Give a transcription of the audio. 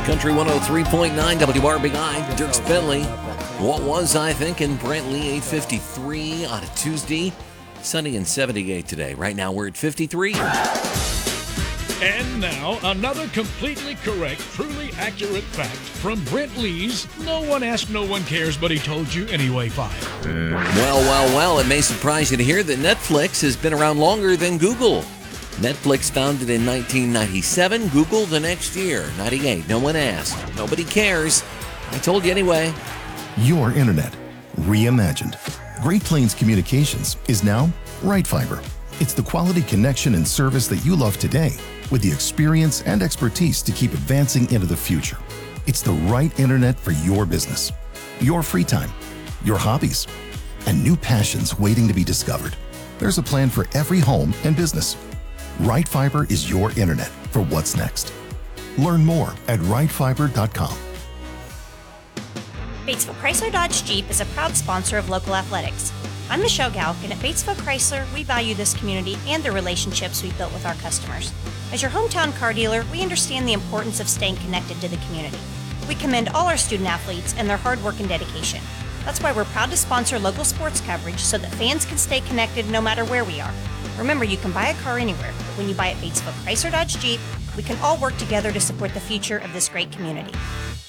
Country 103.9 WRBI, Dirks Bentley. What was I thinking? Brent Lee, 8:53 on a Tuesday. Sunny and 78 today. Right now we're at 53. And now, another completely correct, truly accurate fact from Brent Lee's No One Asked, No One Cares, But He Told You Anyway file. Well, it may surprise you to hear that Netflix has been around longer than Google. Netflix founded in 1997, Google the next year, 98. No one asked. Nobody cares. I told you anyway. Your internet, reimagined. Great Plains Communications is now Right Fiber. It's the quality connection and service that you love today, with the experience and expertise to keep advancing into the future. It's the right internet for your business, your free time, your hobbies, and new passions waiting to be discovered. There's a plan for every home and business. Right Fiber is your internet for what's next. Learn more at rightfiber.com. Batesville Chrysler Dodge Jeep is a proud sponsor of local athletics. I'm Michelle Galk, and at Batesville Chrysler, we value this community and the relationships we've built with our customers. As your hometown car dealer, we understand the importance of staying connected to the community. We commend all our student athletes and their hard work and dedication. That's why we're proud to sponsor local sports coverage so that fans can stay connected no matter where we are. Remember, you can buy a car anywhere, but when you buy at Batesville Chrysler Dodge Jeep, we can all work together to support the future of this great community.